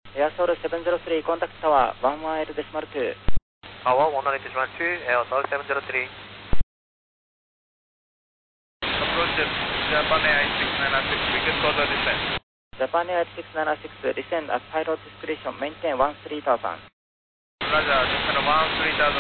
Air Seoul 703, contact tower 11 decimal 2. Tower 11 decimal 2, Air Seoul 703. Approach Japan Air 696, we can call the descent. Japan Air 696, descend at pilot discretion, maintain 13,000. Roger, descend 13,000.